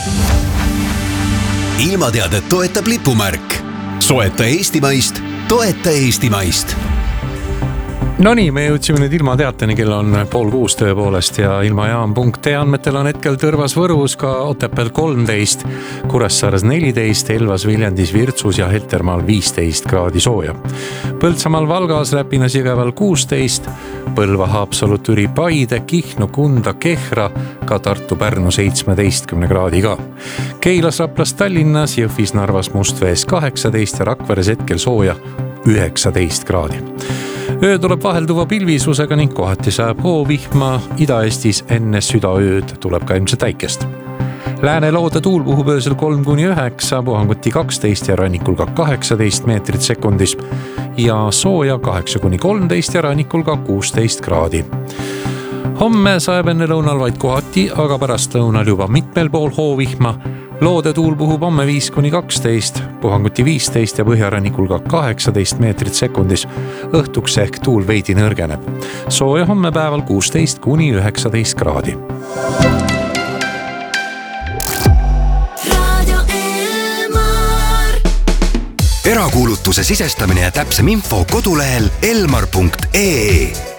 Ilmateadet toetab lipumärk. Soeta eestimaist, toeta eestimaist. No nii, me jõudsime nüüd ilmateateni, kell on 5:30 tõepoolest ja ilmajaam.ee andmetel on hetkel Tõrvas, Võrus, ka Otepääl 13, Kuressaares 14, Elvas, Viljandis, Virtsus ja Heltermaal 15 kraadi sooja. Põltsamaal, Valgas, Räpinas, Jõgeval 16, Põlva, Haapsalu, Türi, Paide, Kihnu, Kunda, Kehra, ka Tartu, Pärnu 17 kraadi ka. Keilas, Raplas, Tallinnas, Jõhvis, Narvas, Mustvees 18 ja Rakveres hetkel sooja 19 kraadi. Öö tuleb vahelduva pilvisusega ning kohati sajab hoovihma. Ida-Eestis enne südaööd tuleb ka ilmselt äikest. Lääne-loode tuul puhub öösel 3-9, puhanguti 12 ja rannikul ka 18 meetrit sekundis ja sooja 8-13 ja rannikul ka 16 kraadi. Homme sajab enne lõunal vaid kohati, aga pärast lõunal juba mitmel pool hoovihma. Loode tuul puhub homme 5-12, puhanguti 15 ja põhjarannikul ka 18 meetrit sekundis. Õhtuks ehk tuul veidi nõrgeneb. Sooja homme päeval 16-19 kraadi. Erakuulutuse sisestamine ja täpsem info kodulehel elmar.ee.